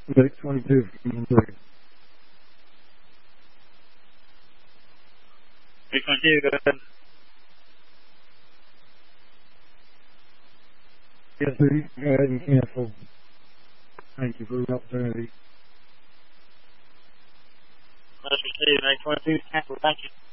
Lake 22 from 3. Lake 22, go ahead. Yes, sir. You can go ahead and cancel. Thank you for the opportunity. Let's receive Lake 22, cancel. Thank you.